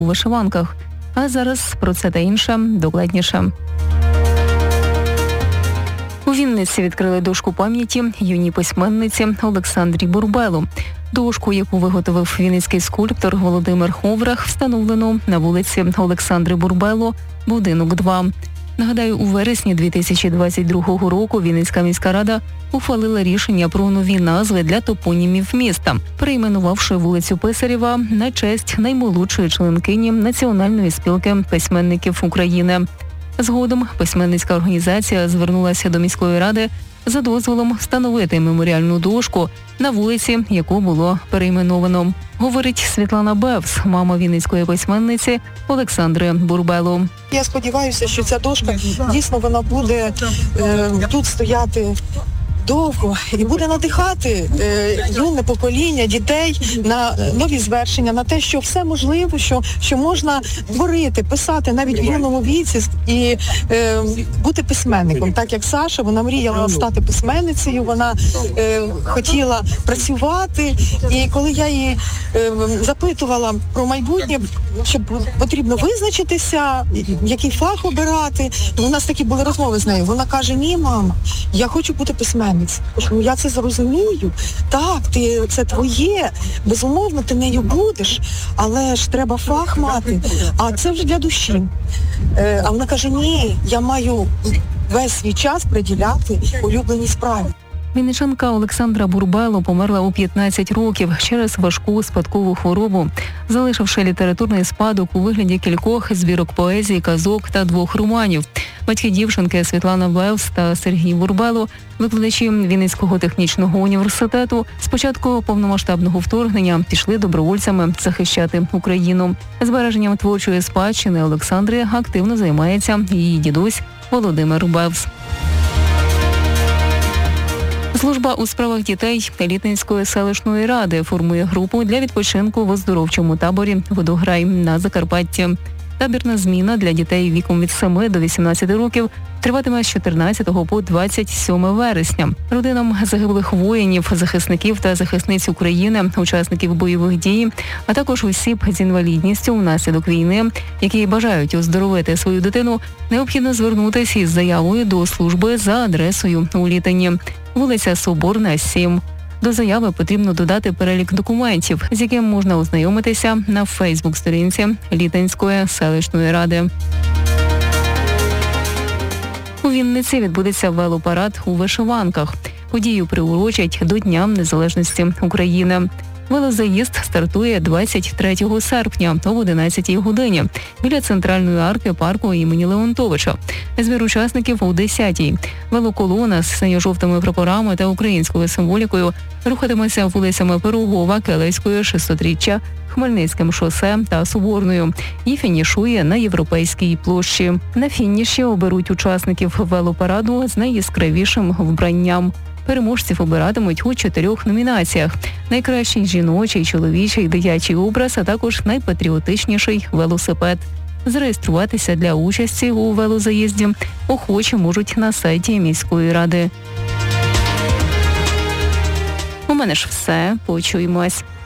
у вишиванках. А зараз про це та інше докладніше. У Вінниці відкрили дошку пам'яті юній письменниці Олександрі Бурбело. Дошку, яку виготовив вінницький скульптор Володимир Ховрах, встановлено на вулиці Олександри Бурбело, будинок 2. Нагадаю, у вересні 2022 року Вінницька міська рада ухвалила рішення про нові назви для топонімів міста, перейменувавши вулицю Писарєва на честь наймолодшої членкині Національної спілки письменників України. Згодом письменницька організація звернулася до міської ради за дозволом встановити меморіальну дошку на вулиці, яку було перейменовано. Говорить Світлана Бевс, мама вінницької письменниці Олександри Бурбело. Я сподіваюся, що ця дошка дійсно вона буде тут стояти довго і буде надихати юне покоління дітей на нові звершення, на те, що все можливо, що можна творити, писати навіть в юному віці і бути письменником. Так як Саша, вона мріяла стати письменницею, вона хотіла працювати. І коли я її запитувала про майбутнє, що потрібно визначитися, який фах обирати, у нас такі були розмови з нею. Вона каже: ні, мама, я хочу бути письменницею. Я це зрозумію. Так, це твоє, безумовно, ти нею будеш, але ж треба фах мати, а це вже для душі. А вона каже: ні, я маю весь свій час приділяти улюбленій справі. Вінничанка Олександра Бурбело померла у 15 років через важку спадкову хворобу, залишивши літературний спадок у вигляді кількох збірок поезії, казок та 2 романів. Батьки дівчинки Світлана Бевс та Сергій Бурбело, викладачі Вінницького технічного університету, з початку повномасштабного вторгнення пішли добровольцями захищати Україну. Збереженням творчої спадщини Олександри активно займається її дідусь Володимир Бевс. Служба у справах дітей Літинської селищної ради формує групу для відпочинку в оздоровчому таборі «Водограй» на Закарпатті. Табірна зміна для дітей віком від 7 до 18 років триватиме з 14 по 27 вересня. Родинам загиблих воїнів, захисників та захисниць України, учасників бойових дій, а також осіб з інвалідністю внаслідок війни, які бажають оздоровити свою дитину, необхідно звернутися із заявою до служби за адресою у Літині. Вулиця Соборна, 7. До заяви потрібно додати перелік документів, з яким можна ознайомитися на Фейсбук-сторінці Літинської селищної ради. У Вінниці відбудеться велопарад у вишиванках. Подію приурочать до Дня Незалежності України. Велозаїзд стартує 23 серпня об 11 годині біля центральної арки парку імені Леонтовича. Збір учасників о 10-й. Велоколона з синьо-жовтими прапорами та українською символікою рухатиметься вулицями Пирогова, Келейської, 600-річчя, Хмельницьким шосе та Соборною і фінішує на Європейській площі. На фініші оберуть учасників велопараду з найяскравішим вбранням. Переможців обиратимуть у 4 номінаціях: найкращий жіночий, чоловічий, дитячий образ, а також найпатріотичніший велосипед. Зареєструватися для участі у велозаїзді охочі можуть на сайті міської ради. У мене ж все. Почуємось.